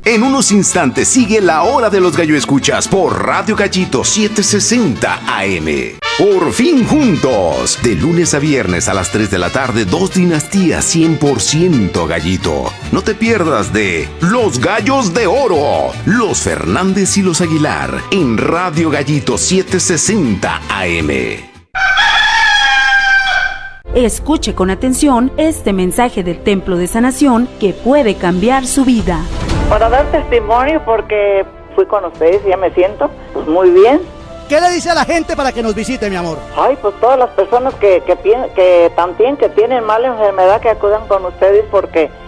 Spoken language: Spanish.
En unos instantes sigue la hora de los gallo escuchas por Radio Gallito 760 AM. Por fin juntos. De lunes a viernes a las 3 de la tarde, 2 dinastías 100% gallito. No te pierdas de Los Gallos de Oro, los Fernández y los Aguilar, en Radio Gallito 760 AM. Escuche con atención este mensaje del Templo de Sanación que puede cambiar su vida. Para dar testimonio, porque fui con ustedes y ya me siento pues muy bien. ¿Qué le dice a la gente para que nos visite, mi amor? Ay, pues todas las personas que también que tienen mala enfermedad, que acudan con ustedes, porque